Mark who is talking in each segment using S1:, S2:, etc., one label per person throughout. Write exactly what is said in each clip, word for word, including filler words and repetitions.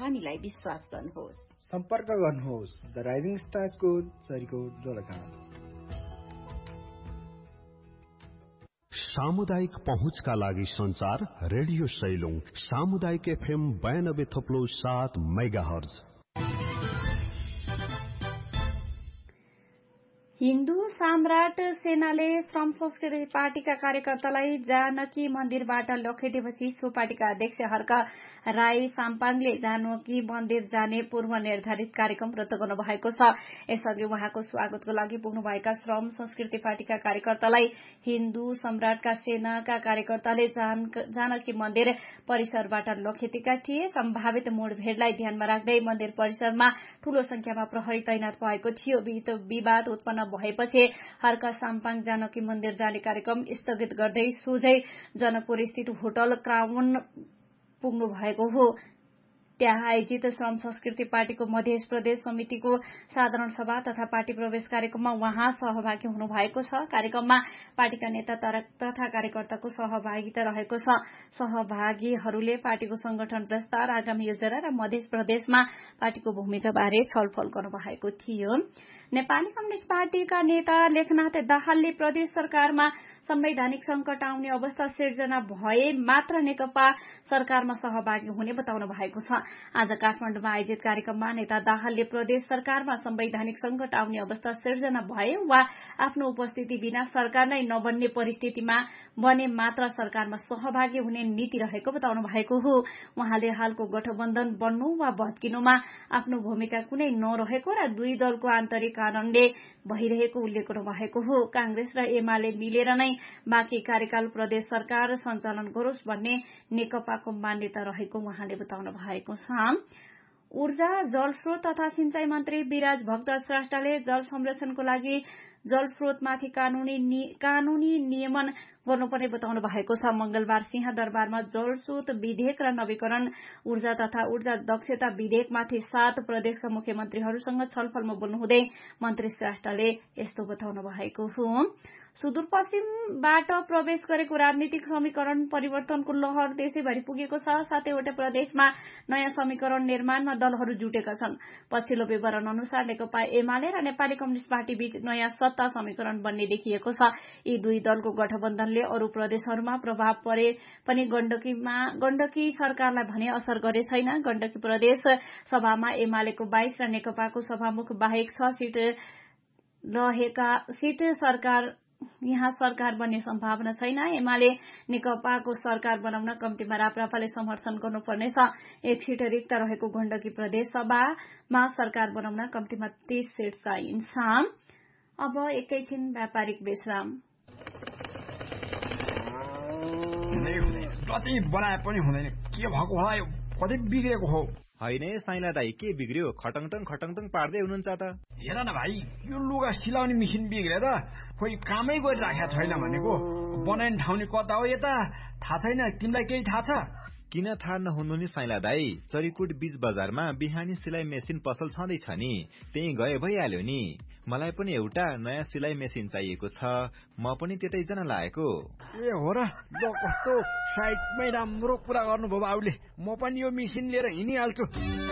S1: हामीलाई विश्वास गर्नुहोस्।
S2: सम्पर्क गर्नुहोस् द राइजिङ स्टार्सको चरीकोट दोलखा।
S3: सामुदायिक पहुँचका लागि संचार रेडियो सैलुङ सामुदायिक एफएम बयानब्बे थोप्लो सात मेगाहर्ज।
S1: हिन्दू सम्राट सेनाले श्रम संस्कृति पार्टीका कार्यकर्तालाई जानकी मन्दिरबाट लखेटेपछि सो पार्टीका अध्यक्ष हर्क राई साम्पाङले जानकी मन्दिर जाने पूर्व निर्धारित कार्यक्रम रद्द गर्नु भएको छ। यसअघि उहाँको स्वागतको लागि पुग्नुभएका श्रम संस्कृति पार्टीका कार्यकर्तालाई हिन्दू सम्राटका सेनाका कार्यकर्ताले जानकी मन्दिर परिसरबाट लखेटेका थिए। सम्भावित मुठभेडलाई ध्यानमा राख्दै मन्दिर परिसरमा ठूलो संख्यामा प्रहरी तैनात भएको थियो। विवाद उत्पन्न भएपछि हर्क साम्पाङ जानकी मन्दिर जाने कार्यक्रम स्थगित गर्दै सोझै जनकपुर स्थित होटल क्राउन पुग्नु भएको हो। त्यहाँ आयोजित श्रम संस्कृति पार्टीको मध्य प्रदेश समितिको साधारण सभा तथा पार्टी प्रवेश कार्यक्रममा उहाँ सहभागी हुनु भएको छ। कार्यक्रममा पार्टीका नेता तथा कार्यकर्ताको सहभागिता रहेको छ। सहभागीहरूले पार्टीको संगठन विस्तार, आगामी योजना र मध्य प्रदेशमा पार्टीको भूमिका बारे छलफल गर्नुभएको थियो। नेपाली कम्युनिष्ट पार्टीका नेता लेखनाथ दाहालले प्रदेश सरकारमा संवैधानिक संकट आउने अवस्था सिर्जना भए मात्र नेकपा सरकारमा सहभागी हुने बताउनु भएको छ। आज काठमाडौँमा आयोजित कार्यक्रममा नेता दाहालले प्रदेश सरकारमा संवैधानिक संकट आउने अवस्था सिर्जना भए वा आफ्नो उपस्थिति बिना सरकार नै नबन्ने परिस्थितिमा बने मात्र सरकारमा सहभागी हुने नीति रहेको बताउनु भएको हो। उहाँले हालको गठबन्धन बन्नु वा भत्किनुमा आफ्नो भूमिका कुनै नरहेको र दुई दलको आन्तरिक कारणले भइरहेको उल्लेख गर्नुभएको हो। कांग्रेस र एमाले मिलेर नै बाँकी कार्यकाल प्रदेश सरकार सञ्चालन गरोस् भन्ने नेकपाको मान्यता रहेको उहाँले बताउनु भएको छ। ऊर्जा, जलस्रोत तथा सिंचाई मन्त्री विराज भक्त श्रेष्ठले जल संरक्षणको लागि जलस्रोतमाथि कानूनी नि, कानूनी नियमन गर्नुपर्ने बताउनु भएको छ। मंगलबार सिंहदरबारमा जलस्रोत विधेयक र नवीकरण ऊर्जा तथा ऊर्जा दक्षता विधेयकमाथि सात प्रदेशका मुख्यमन्त्रीहरूसँग छलफलमा बोल्नुहुँदै मन्त्री श्रेष्ठले यस्तो बताउनु भएको हो। सुदूरपश्चिमबाट प्रवेश गरेको राजनीतिक समीकरण परिवर्तनको लहर देशैभरि पुगेको छ। सातैवटा प्रदेशमा नयाँ समीकरण निर्माणमा दलहरू जुटेका छन्। पछिल्लो विवरण अनुसार नेकपा एमाले र नेपाली कम्युनिष्ट पार्टी बीच नयाँ सत्ता समीकरण बन्ने देखिएको छ। यी दुई दलको गठबन्धनले अरू प्रदेशहरूमा प्रभाव परे पनि गण्डकीमा गण्डकी सरकारलाई भने असर गरे छैन। गण्डकी प्रदेश सभामा एमालेको बाइस र नेकपाको सभामुख बाहेक छ सीट रहेका सीट सरकार यहाँ सरकार बन्ने सम्भावना छैन। एमाले नेकपाको सरकार बनाउन कम्तीमा राप्रपाले समर्थन गर्नुपर्नेछ। एक सीट रिक्त रहेको गण्डकी प्रदेश सभामा सरकार बनाउन कम्तीमा तीस सीट चाहिन्छ। अब एकैछिन व्यापारिक विश्राम।
S4: कति बनाए पनि हुँदैन, के भएको होला, यो कति बिग्रेको हो।
S5: होइन साइला दाई, के बिग्रियो? खटङटङ खटङटङ पार्दै हुनुहुन्छ त।
S4: हेर न भाइ, यो लुगा सिलाउने मेसिन बिग्रेर कोही कामै गरिराखेको छैन भनेको। बनाउने ठाउँनी कता हो यता थाहा छैन, तिमीलाई केही थाहा छ?
S5: किन थाहा नहुनु नि साइला दाई, चरीकोट बीच बजारमा बिहानी सिलाइ मेसिन पसल छँदैछ नि, त्यही गए भइहाल्यो नि। मलाई पनि एउटा नयाँ सिलाइ मेसिन चाहिएको छ, म पनि त्यतै जान लागेको।
S4: ए हो र, ल कस्तो साइडमै राम्रो कुरा गर्नुभयो बाबुले, म पनि यो मेसिन लिएर हिँडिहाल्छु।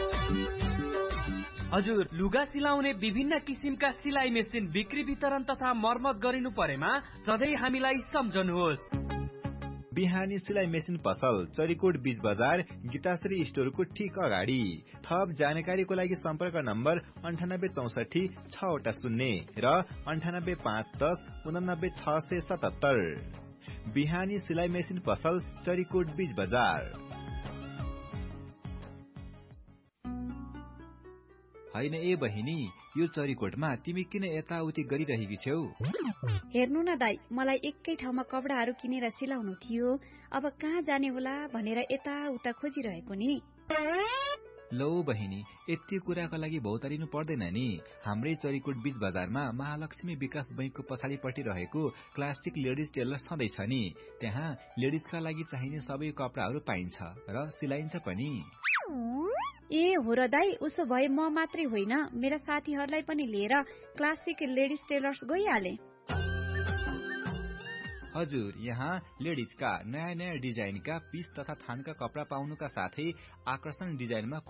S6: हजुर, लुगा सिलाउने विभिन्न किसिमका सिलाइ मेसिन बिक्री वितरण तथा मर्मत गरिनु परेमा सधैँ हामीलाई सम्झनुहोस्।
S5: बिहानी सिलाइ मेसिन पसल, चरीकोट बीच बजार, गीताश्री स्टोरको ठीक अगाडि। थप जानकारीको लागि सम्पर्क नम्बर अन्ठानब्बे चौसठी छवटा शून्य र अन्ठानब्बे पाँच दस उनानब्बे छ सय सतहत्तर। बिहानी सिलाइ मेसिन पसल, चरीकोट बीच बजार। होइन ए बहिनी, यो चरीकोटमा तिमी किन यताउति गरिरहेकी छौ?
S1: हेर्नु न दाई, मलाई एकै ठाउँमा कपडाहरू किनेर सिलाउनु थियो, अब कहाँ जाने होला भनेर यताउता खोजिरहेको नि।
S5: लौ बहिनी, यति कुराको लागि भौतारिनु पर्दैन नि। हाम्रै चरीकोट बीच बजारमा महालक्ष्मी विकास बैंकको पछाडिपट्टि रहेको क्लासिक लेडिज टेलर छँदैछ नि। त्यहाँ लेडिजका लागि चाहिने सबै कपडाहरू पाइन्छ र सिलाइन्छ पनि।
S1: ए हो र दाई, उसो भए म मात्रै होइन, मेरा साथीहरूलाई पनि लिएर क्लासिक लेडिज टेलर्स गइहाले।
S5: हजुर, यहाँ लेडिजका नयाँ नयाँ डिजाइनका पीस तथा थानका कपडा पाउनुका साथै आकर्षण डिजाइनमा